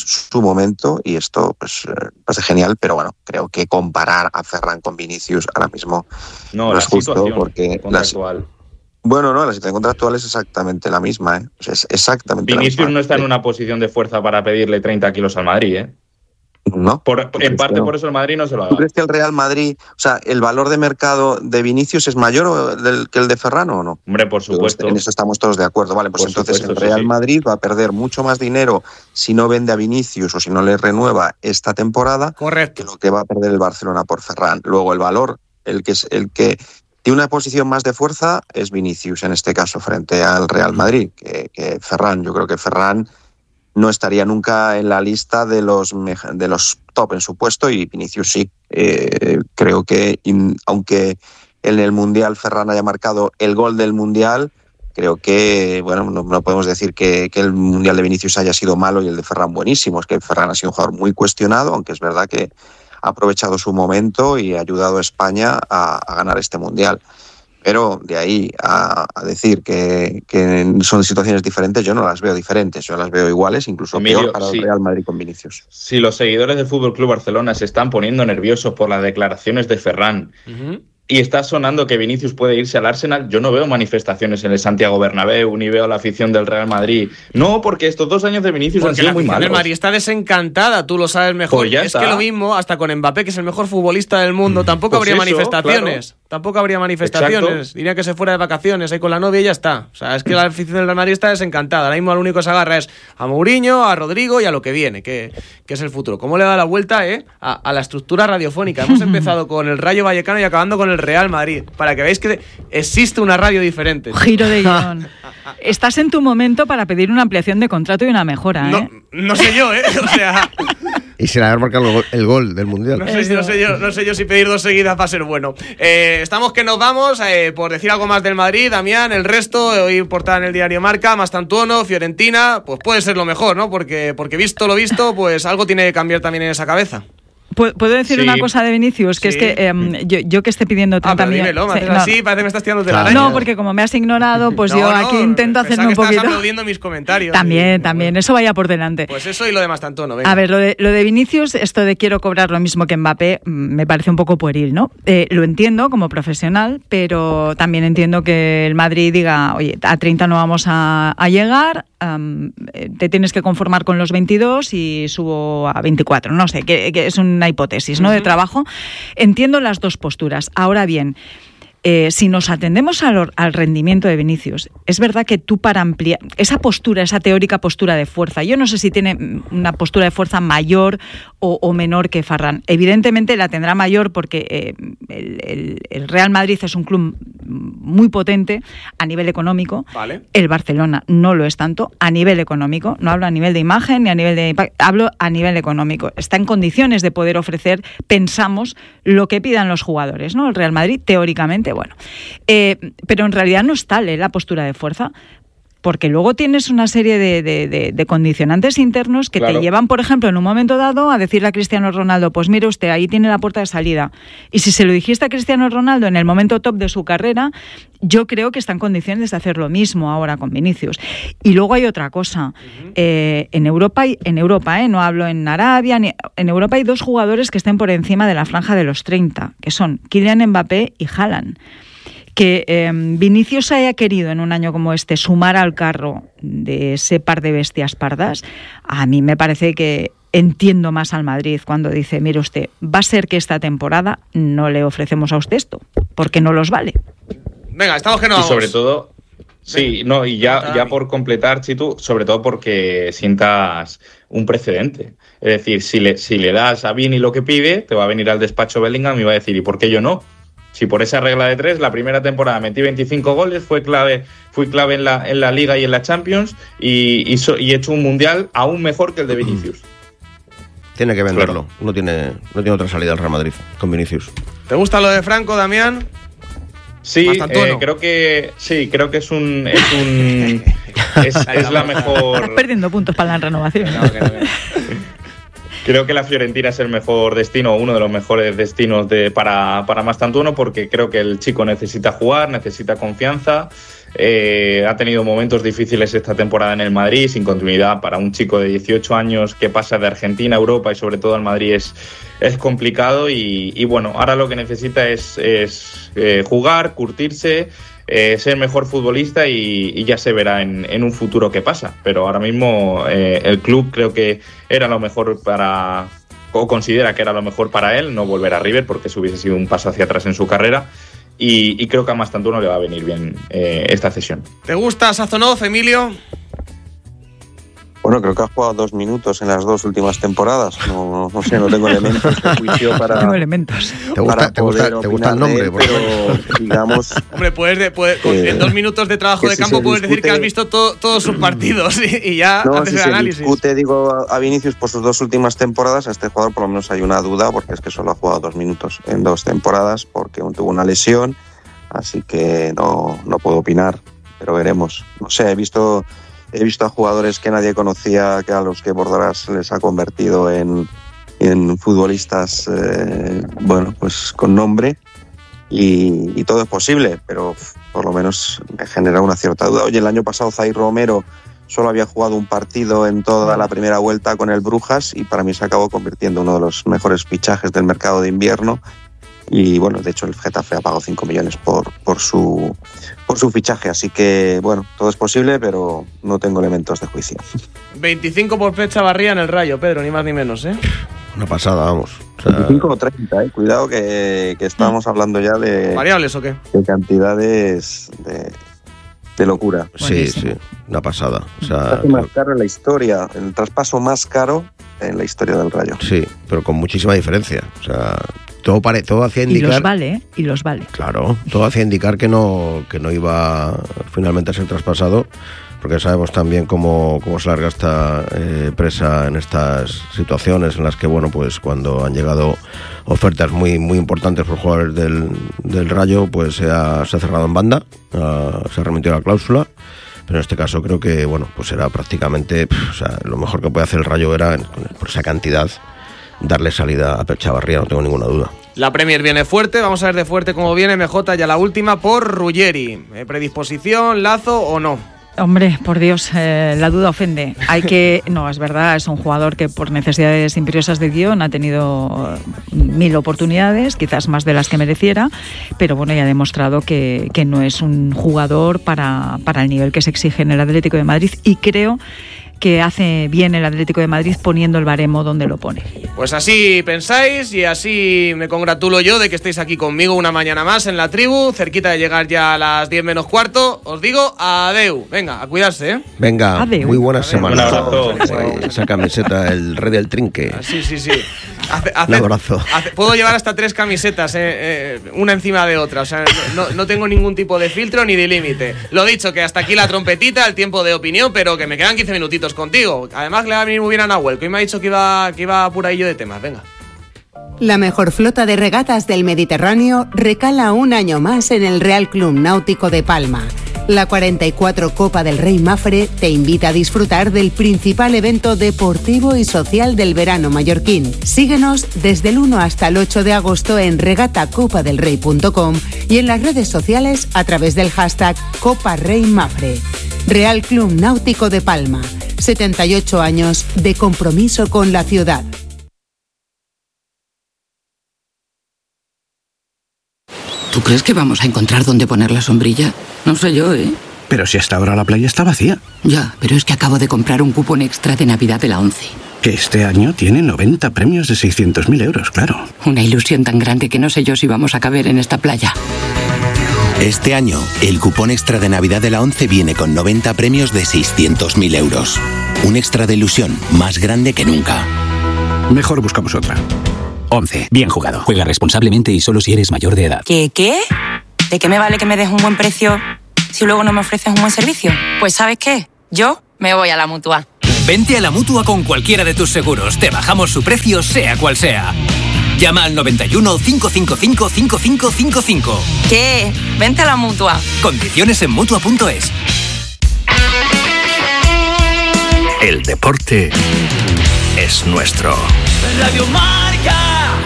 y esto pues pasa genial, pero bueno, creo que comparar a Ferran con Vinicius ahora mismo no es justo, porque la situación contractual es exactamente la misma, ¿eh? O sea, es exactamente Vinicius la misma. No está en una posición de fuerza para pedirle 30 kilos al Madrid, ¿eh? No. En parte por eso el Madrid no se lo ha dado. ¿Tú crees que el Real Madrid, o sea, el valor de mercado de Vinicius es mayor que el de Ferran o no? Hombre, por supuesto. En eso estamos todos de acuerdo. Vale, pues entonces el Real Madrid va a perder mucho más dinero si no vende a Vinicius o si no le renueva esta temporada. Correcto. Que lo que va a perder el Barcelona por Ferran. Luego el valor, el que tiene una posición más de fuerza es Vinicius, en este caso, frente al Real Madrid, que Ferran. Yo creo que Ferran no estaría nunca en la lista de los top en su puesto, y Vinicius sí. Creo que aunque en el Mundial Ferran haya marcado el gol del Mundial, creo que no podemos decir que el Mundial de Vinicius haya sido malo y el de Ferran buenísimo. Es que Ferran ha sido un jugador muy cuestionado, aunque es verdad que ha aprovechado su momento y ha ayudado a España a ganar este Mundial. Pero de ahí a decir que son situaciones diferentes, yo no las veo diferentes, yo las veo iguales, incluso Emilio, peor para el Real Madrid con Vinicius. Si los seguidores del FC Barcelona se están poniendo nerviosos por las declaraciones de Ferran, y está sonando que Vinicius puede irse al Arsenal, yo no veo manifestaciones en el Santiago Bernabéu, ni veo a la afición del Real Madrid. No, porque estos 2 años de Vinicius han sido muy malos. El Madrid está desencantada, tú lo sabes mejor. Pues es que lo mismo, hasta con Mbappé, que es el mejor futbolista del mundo, tampoco habría manifestaciones. Claro. Tampoco habría manifestaciones. Exacto. Diría que se fuera de vacaciones ahí con la novia y ya está. O sea, es que la afición del Real Madrid está desencantada. Ahora mismo lo único que se agarra es a Mourinho, a Rodrigo y a lo que viene, que es el futuro. ¿Cómo le da la vuelta a la estructura radiofónica? Hemos empezado con el Rayo Vallecano y acabando con el Real Madrid. Para que veáis que existe una radio diferente. Giro de guión. Estás en tu momento para pedir una ampliación de contrato y una mejora, ¿eh? No sé yo, O sea... Y se le ha marcado el gol del Mundial. No sé yo si pedir 2 seguidas va a ser bueno. Estamos que nos vamos, por decir algo más del Madrid, Damián, el resto, hoy portada en el diario Marca, Mastantuono, Fiorentina, pues puede ser lo mejor, ¿no? Porque visto lo visto, pues algo tiene que cambiar también en esa cabeza. ¿Puedo decir una cosa de Vinicius? Que es que yo que esté pidiendo 30 millones... Dímelo, así parece que me estás tirando de la araña. No, porque como me has ignorado, pues yo aquí intento hacerme un poquito... Estás aplaudiendo mis comentarios. También, eso vaya por delante. Pues eso y lo de Mastantuono, venga. A ver, lo de Vinicius, esto de quiero cobrar lo mismo que Mbappé, me parece un poco pueril, ¿no? Lo entiendo como profesional, pero también entiendo que el Madrid diga, oye, a 30 no vamos a llegar, te tienes que conformar con los 22 y subo a 24, no sé, que es una hipótesis, ¿no? De trabajo. Entiendo las dos posturas. Ahora bien, si nos atendemos al rendimiento de Vinicius, es verdad que tú para ampliar esa postura, esa teórica postura de fuerza, yo no sé si tiene una postura de fuerza mayor o menor que Ferran. Evidentemente la tendrá mayor porque el Real Madrid es un club muy potente a nivel económico. Vale. El Barcelona no lo es tanto a nivel económico. No hablo a nivel de imagen ni a nivel de impacto, hablo a nivel económico. Está en condiciones de poder ofrecer, pensamos, lo que pidan los jugadores, ¿no? El Real Madrid, teóricamente, bueno. Pero en realidad no es tal la postura de fuerza. Porque luego tienes una serie de condicionantes internos que te llevan, por ejemplo, en un momento dado a decirle a Cristiano Ronaldo, pues mire usted, ahí tiene la puerta de salida. Y si se lo dijiste a Cristiano Ronaldo en el momento top de su carrera, yo creo que está en condiciones de hacer lo mismo ahora con Vinicius. Y luego hay otra cosa. En Europa, no hablo en Arabia, en Europa hay 2 jugadores que estén por encima de la franja de los 30, que son Kylian Mbappé y Haaland. Que Vinicius haya querido en un año como este sumar al carro de ese par de bestias pardas, a mí me parece que entiendo más al Madrid cuando dice, mire usted, va a ser que esta temporada no le ofrecemos a usted esto, porque no los vale. Venga, estamos que no vamos. Y sobre todo, sí, no, y ya por completar, Chitu, sobre todo porque sientas un precedente. Es decir, si le das a Vini lo que pide, te va a venir al despacho Bellingham y va a decir, ¿y por qué yo no? Si por esa regla de 3, la primera temporada metí 25 goles, fui clave en la Liga y en la Champions y he hecho un Mundial aún mejor que el de Vinicius. Tiene que venderlo. No tiene otra salida el Real Madrid con Vinicius. ¿Te gusta lo de Franco, Damián? Sí, creo que es la mejor. Estás perdiendo puntos para la renovación. Creo que la Fiorentina es el mejor destino, uno de los mejores destinos para Mastantuono, porque creo que el chico necesita jugar, necesita confianza. Ha tenido momentos difíciles esta temporada en el Madrid, sin continuidad para un chico de 18 años que pasa de Argentina a Europa y sobre todo al Madrid es complicado y bueno, ahora lo que necesita es jugar, curtirse, ser mejor futbolista y ya se verá en un futuro qué pasa. Pero ahora mismo el club creo que era lo mejor o considera que era lo mejor para él, no volver a River, porque eso hubiese sido un paso hacia atrás en su carrera. Y creo que a Mastantuono le va a venir bien esta cesión. ¿Te gusta Sazonov, Emilio? Bueno, creo que ha jugado 2 minutos en las 2 últimas temporadas. No sé, no tengo elementos de juicio para. Tengo elementos. ¿Te gusta el nombre? Pero, digamos. Hombre, en 2 minutos de trabajo de campo puedes decir que has visto todos sus partidos y ya haces el análisis. Se discute, digo, a Vinicius por sus 2 últimas temporadas. A este jugador por lo menos hay una duda, porque es que solo ha jugado 2 minutos en 2 temporadas, porque tuvo una lesión. Así que no puedo opinar, pero veremos. No sé, he visto a jugadores que nadie conocía, que a los que Bordalás les ha convertido en futbolistas, pues con nombre, y todo es posible, pero por lo menos me genera una cierta duda. Oye, el año pasado Zaire Romero solo había jugado un partido en toda la primera vuelta con el Brujas y para mí se acabó convirtiendo en uno de los mejores fichajes del mercado de invierno. Y bueno, de hecho el Getafe ha pagado 5 millones por su fichaje, así que bueno, todo es posible, pero no tengo elementos de juicio. 25 por Pep Chavarría en el Rayo, Pedro, ni más ni menos, ¿eh? Una pasada, vamos. 25 o 30, cuidado que estábamos hablando ya de... ¿Variables o qué? De cantidades de locura. Sí, una pasada. O sea, el más caro en la historia, el traspaso más caro en la historia del Rayo. Sí, pero con muchísima diferencia. O sea, todo hacía indicar... Y los vale. Claro, todo hacía indicar que no iba finalmente a ser traspasado, porque sabemos también cómo se larga esta presa en estas situaciones en las que, bueno, pues cuando han llegado ofertas muy, muy importantes por jugadores del Rayo, pues se ha cerrado en banda, se ha remitido la cláusula. Pero en este caso creo que, bueno, pues era prácticamente, lo mejor que puede hacer el Rayo era, por esa cantidad, darle salida a Pep Chavarría, no tengo ninguna duda. La Premier viene fuerte, vamos a ver de fuerte cómo viene MJ, ya la última por Ruggeri. ¿Predisposición, lazo o no? Hombre, por Dios, la duda ofende. No, es verdad, es un jugador que por necesidades imperiosas de guión ha tenido 1000 oportunidades, quizás más de las que mereciera, pero bueno, ya ha demostrado que no es un jugador para el nivel que se exige en el Atlético de Madrid, y creo que hace bien el Atlético de Madrid poniendo el baremo donde lo pone. Pues así pensáis y así me congratulo yo de que estéis aquí conmigo una mañana más en la tribu, cerquita de llegar ya a las 10 menos cuarto. Os digo adeu. Venga, a cuidarse, ¿eh? Venga, adeu. Muy buenas semanas. Un abrazo. Esa camiseta, el rey del trinque. Sí. Un abrazo. Puedo llevar hasta 3 camisetas, una encima de otra. O sea, no tengo ningún tipo de filtro ni de límite. Lo dicho, que hasta aquí la trompetita, el tiempo de opinión, pero que me quedan 15 minutitos contigo. Además, le va a venir muy bien a Nahuel, que hoy me ha dicho que iba apuradillo de temas. Venga. La mejor flota de regatas del Mediterráneo recala un año más en el Real Club Náutico de Palma. La 44 Copa del Rey Mafre te invita a disfrutar del principal evento deportivo y social del verano mallorquín. Síguenos desde el 1 hasta el 8 de agosto en regatacopadelrey.com y en las redes sociales a través del hashtag Copa Rey Mafre. Real Club Náutico de Palma. 78 años de compromiso con la ciudad. ¿Tú crees que vamos a encontrar dónde poner la sombrilla? No sé yo, ¿eh? Pero si hasta ahora la playa está vacía. Ya, pero es que acabo de comprar un cupón extra de Navidad de la ONCE. Que este año tiene 90 premios de 600.000 euros, claro. Una ilusión tan grande que no sé yo si vamos a caber en esta playa. Este año, el cupón extra de Navidad de la ONCE viene con 90 premios de 600.000 euros. Un extra de ilusión más grande que nunca. Mejor buscamos otra. 11. Bien jugado. Juega responsablemente y solo si eres mayor de edad. ¿Qué? ¿De qué me vale que me des un buen precio si luego no me ofreces un buen servicio? Pues ¿sabes qué? Yo me voy a la Mutua. Vente a la Mutua con cualquiera de tus seguros. Te bajamos su precio, sea cual sea. Llama al 91 555 5555. ¿Qué? Vente a la Mutua. Condiciones en Mutua.es. El deporte es nuestro. Radio Marca.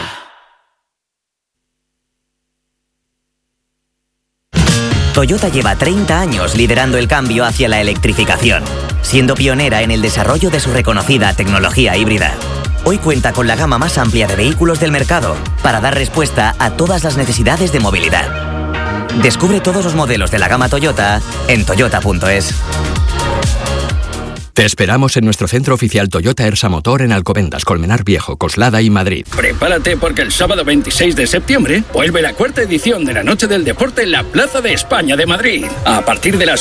Toyota lleva 30 años liderando el cambio hacia la electrificación, siendo pionera en el desarrollo de su reconocida tecnología híbrida. Hoy cuenta con la gama más amplia de vehículos del mercado para dar respuesta a todas las necesidades de movilidad. Descubre todos los modelos de la gama Toyota en toyota.es. Te esperamos en nuestro centro oficial Toyota Ersa Motor en Alcobendas, Colmenar Viejo, Coslada y Madrid. Prepárate porque el sábado 26 de septiembre vuelve la 4ª edición de la Noche del Deporte en la Plaza de España de Madrid. A partir de las